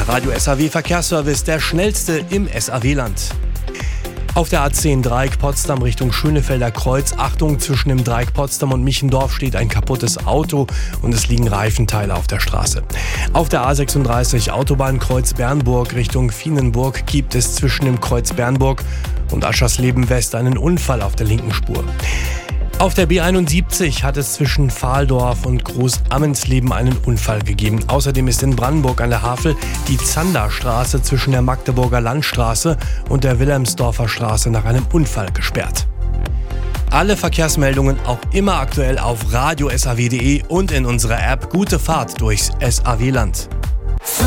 Der Radio SAW Verkehrsservice, der schnellste im SAW-Land. Auf der A10 Dreieck Potsdam Richtung Schönefelder Kreuz. Achtung, zwischen dem Dreieck Potsdam und Michendorf steht ein kaputtes Auto und es liegen Reifenteile auf der Straße. Auf der A36 Autobahnkreuz Bernburg Richtung Vienenburg gibt es zwischen dem Kreuz Bernburg und Aschersleben West einen Unfall auf der linken Spur. Auf der B71 hat es zwischen Pfahldorf und Großammensleben einen Unfall gegeben. Außerdem ist in Brandenburg an der Havel die Zanderstraße zwischen der Magdeburger Landstraße und der Wilhelmsdorfer Straße nach einem Unfall gesperrt. Alle Verkehrsmeldungen auch immer aktuell auf radiosaw.de und in unserer App Gute Fahrt durchs SAW-Land.